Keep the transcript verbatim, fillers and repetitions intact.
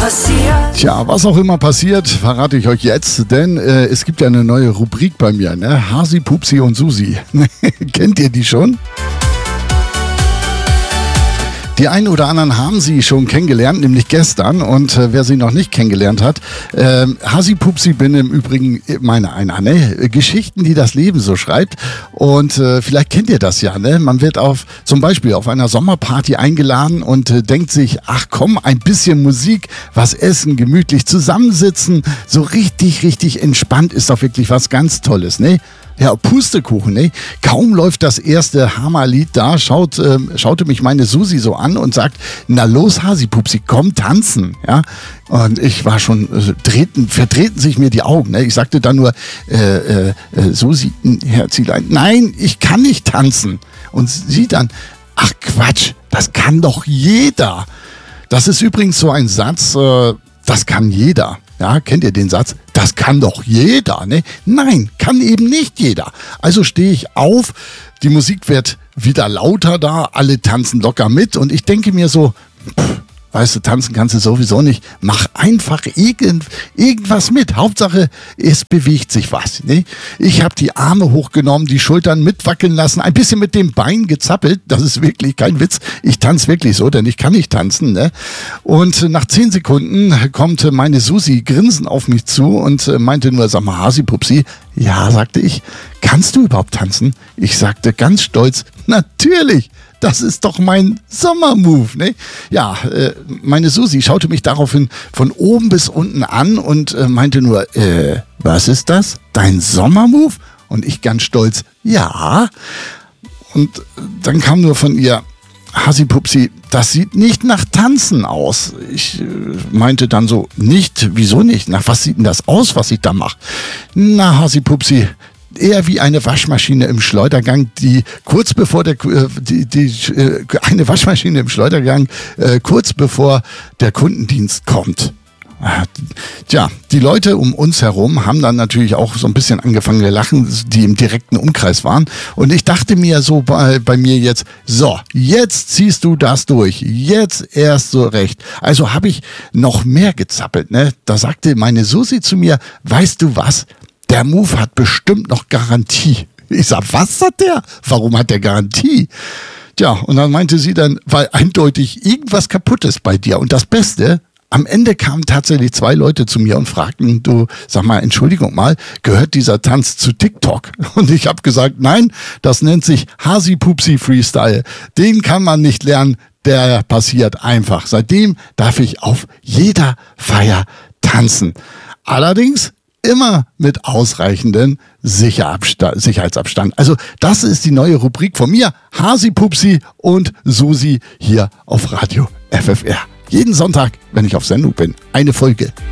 passiert? Tja, was auch immer passiert, verrate ich euch jetzt, denn äh, es gibt ja eine neue Rubrik bei mir, ne? Hasi, Pupsi und Susi. Kennt ihr die schon? Die einen oder anderen haben sie schon kennengelernt, nämlich gestern. Und äh, wer sie noch nicht kennengelernt hat, äh, Hasi Pupsi bin im Übrigen meine einer, ne? Geschichten, die das Leben so schreibt. Und äh, vielleicht kennt ihr das ja, ne? Man wird auf zum Beispiel auf einer Sommerparty eingeladen und äh, denkt sich, ach komm, ein bisschen Musik, was essen, gemütlich zusammensitzen, so richtig, richtig entspannt ist doch wirklich was ganz Tolles, ne? Ja, Pustekuchen, ne? Kaum läuft das erste Hammerlied da, schaut, äh, schaute mich meine Susi so an und sagt, na los Hasi Pupsi, komm tanzen, ja? Und ich war schon, äh, drehten, verdrehten sich mir die Augen, ne? Ich sagte dann nur, äh, äh, Susi, Herzilein, nein, ich kann nicht tanzen. Und sie dann, ach Quatsch, das kann doch jeder. Das ist übrigens so ein Satz, äh, das kann jeder. Ja, kennt ihr den Satz? Das kann doch jeder, ne? Nein, kann eben nicht jeder. Also stehe ich auf, die Musik wird wieder lauter da, alle tanzen locker mit und ich denke mir so, pff, weißt du, tanzen kannst du sowieso nicht. Mach einfach irgend, irgendwas mit. Hauptsache, es bewegt sich was. Ne? Ich habe die Arme hochgenommen, die Schultern mitwackeln lassen, ein bisschen mit dem Bein gezappelt. Das ist wirklich kein Witz. Ich tanze wirklich so, denn ich kann nicht tanzen. Ne? Und nach zehn Sekunden kommt meine Susi grinsend auf mich zu und meinte nur, sag mal, Hasi Pupsi, ja, sagte ich, kannst du überhaupt tanzen? Ich sagte ganz stolz, natürlich. Das ist doch mein Sommermove, ne? Ja, äh, meine Susi schaute mich daraufhin von oben bis unten an und äh, meinte nur, äh, was ist das? Dein Sommermove? Und ich ganz stolz, ja. Und dann kam nur von ihr, Hasi Pupsi, das sieht nicht nach Tanzen aus. Ich äh, meinte dann so, nicht, wieso nicht? Nach was sieht denn das aus, was ich da mache? Na, Hasi Pupsi, eher wie eine Waschmaschine im Schleudergang, die kurz bevor der die, die eine Waschmaschine im Schleudergang äh, kurz bevor der Kundendienst kommt. Tja, die Leute um uns herum haben dann natürlich auch so ein bisschen angefangen zu lachen, die im direkten Umkreis waren. Und ich dachte mir so bei, bei mir jetzt, so, jetzt ziehst du das durch. Jetzt erst so recht. Also habe ich noch mehr gezappelt, ne? Da sagte meine Susi zu mir, weißt du was? Der Move hat bestimmt noch Garantie. Ich sag, was hat der? Warum hat der Garantie? Tja, und dann meinte sie dann, weil eindeutig irgendwas kaputt ist bei dir. Und das Beste, am Ende kamen tatsächlich zwei Leute zu mir und fragten, du, sag mal, Entschuldigung mal, gehört dieser Tanz zu TikTok? Und ich habe gesagt, nein, das nennt sich Hasi Pupsi Freestyle. Den kann man nicht lernen, der passiert einfach. Seitdem darf ich auf jeder Feier tanzen. Allerdings immer mit ausreichendem Sicherheitsabstand. Also das ist die neue Rubrik von mir, Hasi Pupsi und Susi hier auf Radio F F R. Jeden Sonntag, wenn ich auf Sendung bin, eine Folge.